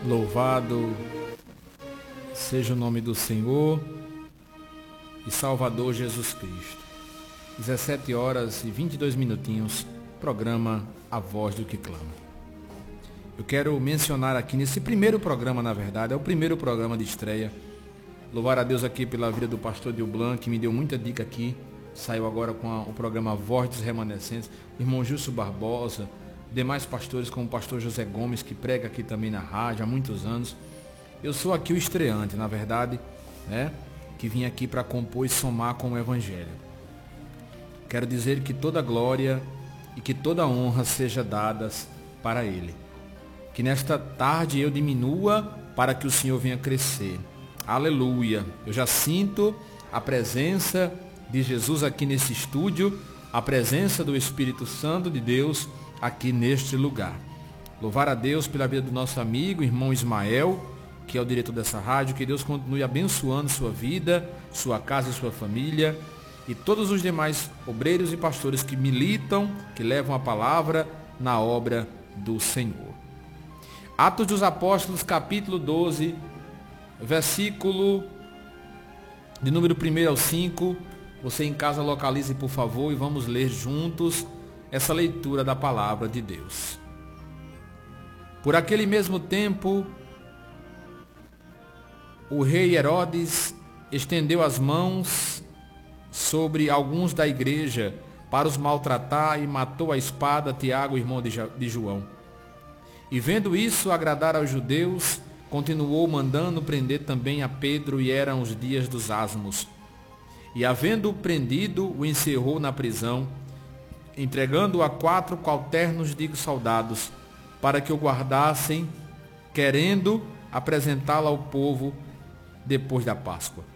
Louvado seja o nome do Senhor e Salvador Jesus Cristo. 17 horas e 22 minutinhos, programa A Voz do que Clama. Eu quero mencionar aqui nesse primeiro programa, na verdade, é o primeiro programa de estreia. Louvar a Deus aqui pela vida do pastor Dilblan, que me deu muita dica aqui. Saiu agora com o programa Voz dos Remanescentes. Irmão Gilson Barbosa, demais pastores como o pastor José Gomes, que prega aqui também na rádio há muitos anos. Eu sou aqui o estreante, na verdade, que vim aqui para compor e somar com o Evangelho. Quero dizer que toda glória e que toda honra seja dadas para Ele. Que nesta tarde eu diminua para que o Senhor venha crescer. Aleluia! Eu já sinto a presença de Jesus aqui nesse estúdio, a presença do Espírito Santo de Deus aqui neste lugar. Louvar a Deus pela vida do nosso amigo, irmão Ismael, que é o diretor dessa rádio. Que Deus continue abençoando sua vida, sua casa e sua família, e todos os demais obreiros e pastores que militam, que levam a palavra na obra do Senhor. Atos dos Apóstolos, capítulo 12, versículo de número 1 ao 5. Você em casa localize, por favor, e vamos ler juntos essa leitura da palavra de Deus. Por aquele mesmo tempo, o rei Herodes estendeu as mãos sobre alguns da igreja para os maltratar e matou à espada Tiago, irmão de João. E vendo isso agradar aos judeus, continuou mandando prender também a Pedro, e eram os dias dos asmos. E havendo-o prendido, o encerrou na prisão, entregando-o a 4 quaternos de soldados, para que o guardassem, querendo apresentá-lo ao povo depois da Páscoa.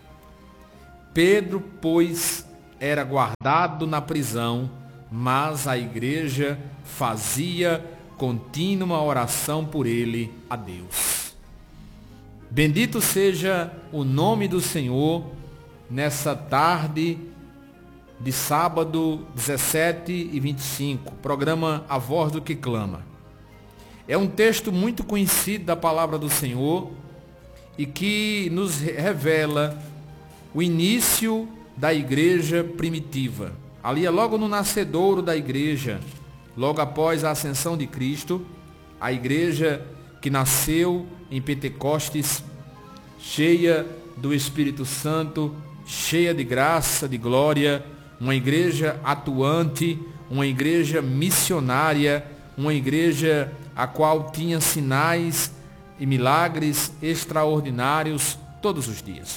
Pedro, pois, era guardado na prisão, mas a igreja fazia contínua oração por ele a Deus. Bendito seja o nome do Senhor nessa tarde de sábado 17h25, programa A Voz do que Clama. É um texto muito conhecido da palavra do Senhor e que nos revela o início da igreja primitiva. Ali é logo no nascedouro da igreja, logo após a ascensão de Cristo, a igreja que nasceu em Pentecostes, cheia do Espírito Santo, cheia de graça, de glória, uma igreja atuante, uma igreja missionária, uma igreja a qual tinha sinais e milagres extraordinários todos os dias.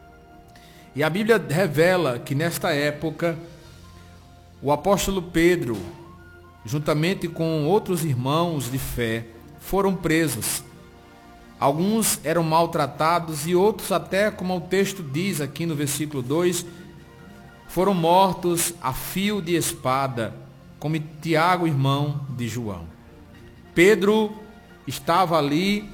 E a Bíblia revela que nesta época, o apóstolo Pedro, juntamente com outros irmãos de fé, foram presos. Alguns eram maltratados e outros até, como o texto diz aqui no versículo 2, foram mortos a fio de espada, como Tiago, irmão de João. Pedro estava ali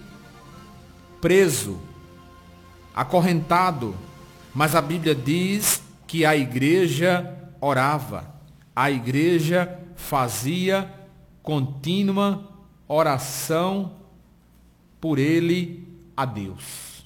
preso, acorrentado, mas a Bíblia diz que a igreja orava, a igreja fazia contínua oração por ele a Deus.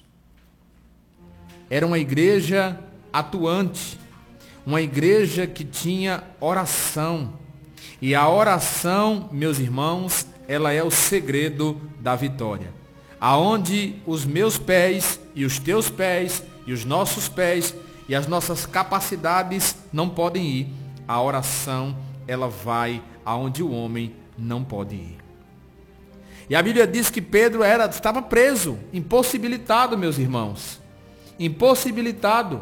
Era uma igreja atuante, uma igreja que tinha oração. E a oração, meus irmãos, ela é o segredo da vitória. Aonde os meus pés e os teus pés e os nossos pés e as nossas capacidades não podem ir, a oração, ela vai aonde o homem não pode ir. E a Bíblia diz que Pedro estava preso, impossibilitado, meus irmãos. Impossibilitado.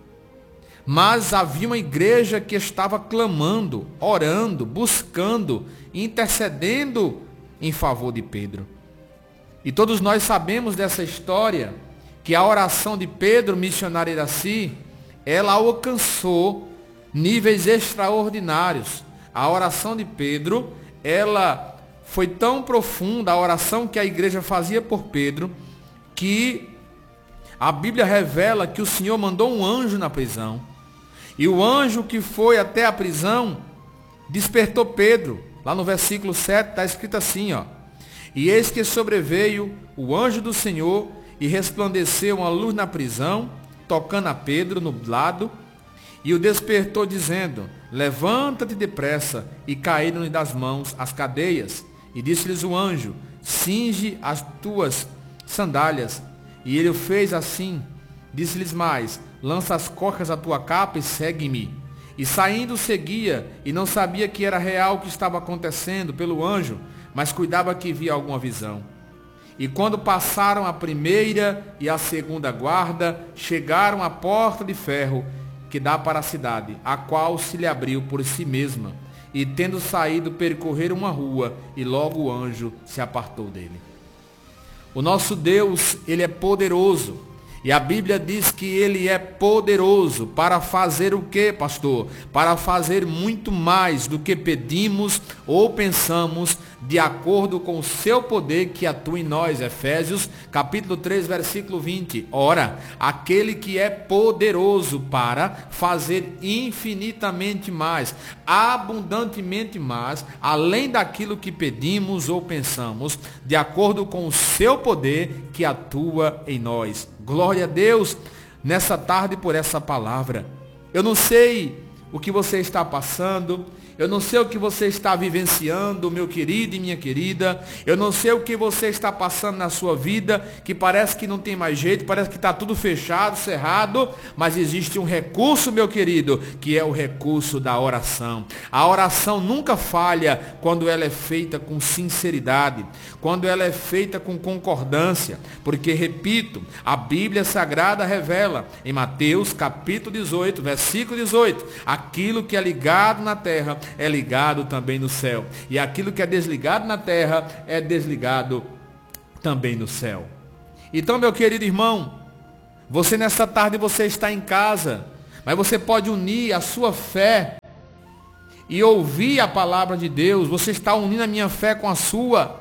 Mas havia uma igreja que estava clamando, orando, buscando, intercedendo em favor de Pedro. E todos nós sabemos dessa história, que a oração de Pedro, missionário Iraci, ela alcançou níveis extraordinários. A oração de Pedro, ela foi tão profunda, a oração que a igreja fazia por Pedro, que a Bíblia revela que o Senhor mandou um anjo na prisão. E o anjo que foi até a prisão despertou Pedro. Lá no versículo 7 está escrito assim, E eis que sobreveio o anjo do Senhor, e resplandeceu uma luz na prisão, tocando a Pedro no lado, e o despertou, dizendo: levanta-te depressa. E caíram-lhe das mãos as cadeias. E disse-lhes o anjo: cinge as tuas sandálias. E ele o fez assim. Disse-lhes mais: lança as corcas da tua capa e segue-me. E saindo seguia, e não sabia que era real o que estava acontecendo pelo anjo, mas cuidava que via alguma visão. E quando passaram a primeira e a segunda guarda, chegaram à porta de ferro que dá para a cidade, a qual se lhe abriu por si mesma. E tendo saído, percorreram uma rua, e logo o anjo se apartou dele. O nosso Deus, ele é poderoso. E a Bíblia diz que ele é poderoso para fazer o quê, pastor? Para fazer muito mais do que pedimos ou pensamos, de acordo com o seu poder que atua em nós. Efésios capítulo 3, versículo 20. Ora, aquele que é poderoso para fazer infinitamente mais, abundantemente mais, além daquilo que pedimos ou pensamos, de acordo com o seu poder que atua em nós. Glória a Deus nessa tarde por essa palavra. Eu não sei o que você está passando. Eu não sei o que você está vivenciando, meu querido e minha querida. Eu não sei o que você está passando na sua vida, que parece que não tem mais jeito, parece que está tudo fechado, cerrado. Mas existe um recurso, meu querido, que é o recurso da oração. A oração nunca falha quando ela é feita com sinceridade, quando ela é feita com concordância. Porque, repito, a Bíblia Sagrada revela em Mateus capítulo 18, versículo 18, aquilo que é ligado na terra é ligado também no céu. E aquilo que é desligado na terra é desligado também no céu. Então, meu querido irmão, você nessa tarde você está em casa, mas você pode unir a sua fé e ouvir a palavra de Deus. Você está unindo a minha fé com a sua.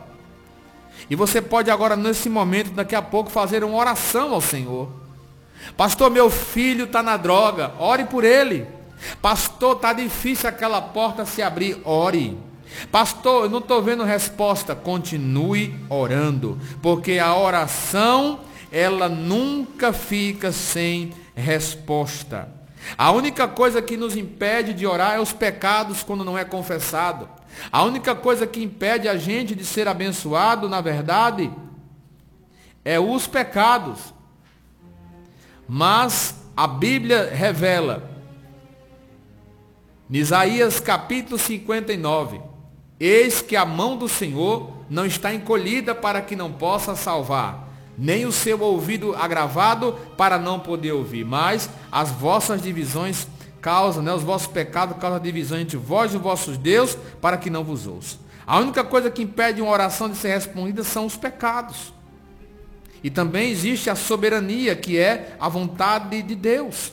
E você pode agora, nesse momento, daqui a pouco, fazer uma oração ao Senhor. Pastor, meu filho está na droga, ore por ele. Pastor, está difícil aquela porta se abrir, ore. Pastor, eu não estou vendo resposta, continue orando, porque a oração, ela nunca fica sem resposta. A única coisa que nos impede de orar é os pecados quando não é confessado. A única coisa que impede a gente de ser abençoado, na verdade, é os pecados. Mas a Bíblia revela, em Isaías capítulo 59, eis que a mão do Senhor não está encolhida para que não possa salvar, nem o seu ouvido agravado para não poder ouvir, mas as vossas divisões causam, os vossos pecados causam divisão entre vós e os vossos Deus, para que não vos ouça. A única coisa que impede uma oração de ser respondida são os pecados. E também existe a soberania, que é a vontade de Deus.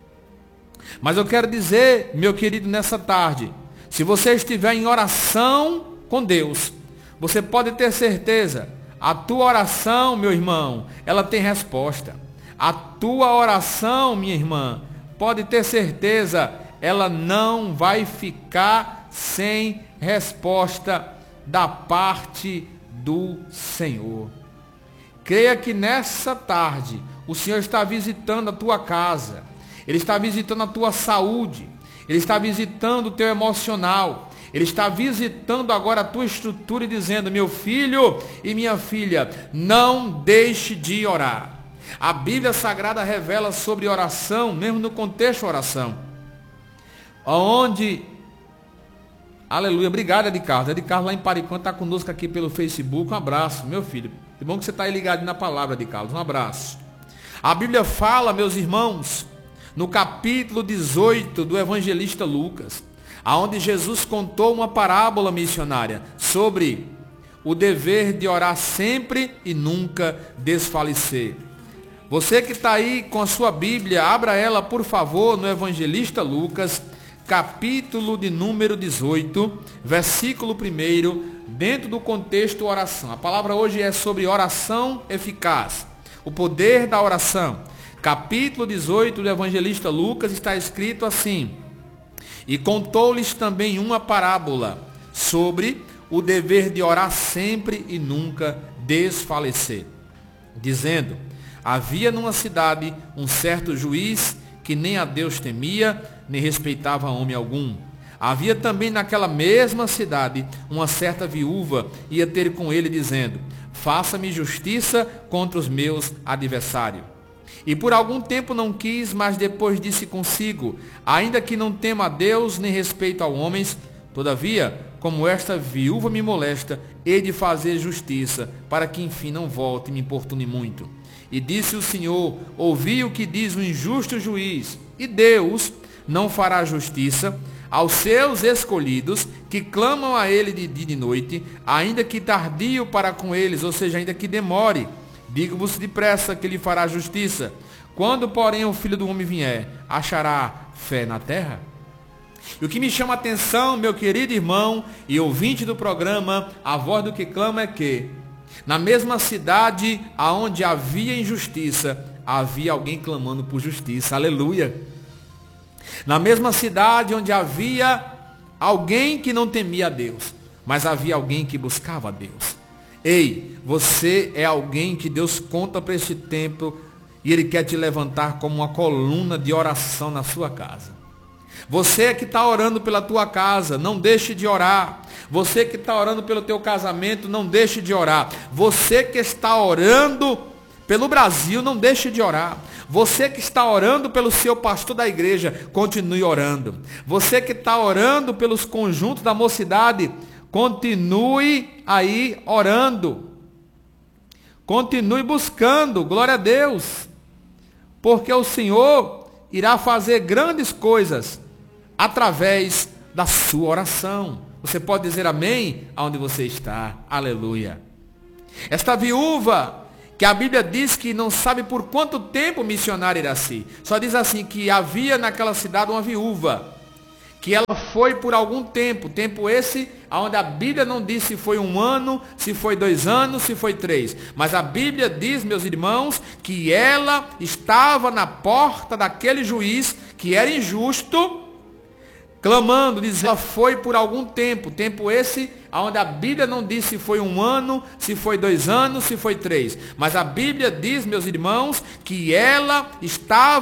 Mas eu quero dizer, meu querido, nessa tarde, se você estiver em oração com Deus, você pode ter certeza, a tua oração, meu irmão, ela tem resposta. A tua oração, minha irmã, pode ter certeza, ela não vai ficar sem resposta da parte do Senhor. Creia que nessa tarde, o Senhor está visitando a tua casa. Ele está visitando a tua saúde. Ele está visitando o teu emocional. Ele está visitando agora a tua estrutura e dizendo: meu filho e minha filha, não deixe de orar. A Bíblia Sagrada revela sobre oração, mesmo no contexto oração. Onde, aleluia, obrigado Ed Carlos. Ed Carlos lá em Paricã está conosco aqui pelo Facebook. Um abraço, meu filho. Que bom que você está aí ligado na palavra, Ed Carlos. Um abraço. A Bíblia fala, meus irmãos, no capítulo 18 do evangelista Lucas, aonde Jesus contou uma parábola missionária sobre o dever de orar sempre e nunca desfalecer. Você que está aí com a sua Bíblia, abra ela, por favor, no evangelista Lucas, capítulo de número 18, versículo 1, dentro do contexto oração. A palavra hoje é sobre oração eficaz, o poder da oração. Capítulo 18 do evangelista Lucas está escrito assim: e contou-lhes também uma parábola sobre o dever de orar sempre e nunca desfalecer, dizendo: havia numa cidade um certo juiz que nem a Deus temia, nem respeitava homem algum. Havia também naquela mesma cidade uma certa viúva, ia ter com ele dizendo: faça-me justiça contra os meus adversários. E por algum tempo não quis, mas depois disse consigo: ainda que não tema a Deus, nem respeito a homens, todavia, como esta viúva me molesta, hei de fazer justiça, para que enfim não volte e me importune muito. E disse o Senhor: ouvi o que diz o injusto juiz, e Deus não fará justiça aos seus escolhidos, que clamam a ele de dia e de noite, ainda que tardio para com eles, ou seja, ainda que demore. Digo-vos depressa que lhe fará justiça. Quando, porém, o Filho do Homem vier, achará fé na terra? E o que me chama a atenção, meu querido irmão e ouvinte do programa A Voz do que Clama, é que, na mesma cidade aonde havia injustiça, havia alguém clamando por justiça. Aleluia! Na mesma cidade onde havia alguém que não temia a Deus, mas havia alguém que buscava a Deus. Ei, você é alguém que Deus conta para este tempo e Ele quer te levantar como uma coluna de oração na sua casa. Você que está orando pela tua casa, não deixe de orar. Você que está orando pelo teu casamento, não deixe de orar. Você que está orando pelo Brasil, não deixe de orar. Você que está orando pelo seu pastor da igreja, continue orando. Você que está orando pelos conjuntos da mocidade, continue aí orando. Continue buscando, glória a Deus. Porque o Senhor irá fazer grandes coisas através da sua oração. Você pode dizer amém aonde você está. Aleluia. Esta viúva, que a Bíblia diz que não sabe por quanto tempo missionária irá ser. Só diz assim que havia naquela cidade uma viúva, que ela foi por algum tempo, tempo esse onde a Bíblia não diz se foi 1 ano, se foi 2 anos, se foi 3. Mas a Bíblia diz, meus irmãos, que ela estava na porta daquele juiz que era injusto, clamando, dizendo, ela foi por algum tempo, tempo esse onde a Bíblia não diz se foi 1 ano, se foi 2 anos, se foi 3. Mas a Bíblia diz, meus irmãos, que ela estava